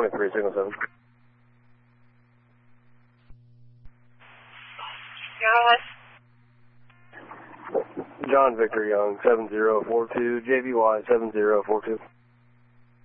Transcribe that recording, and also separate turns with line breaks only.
23, signal 7.
Go ahead.
John Victor Young, 7042, JVY 7042.